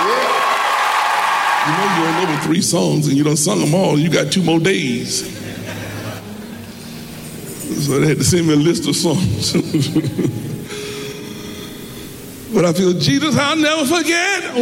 You know you ain't over 3 songs and you done sung them all. You got 2 more days. So they had to send me a list of songs. But I feel, Jesus, I'll never forget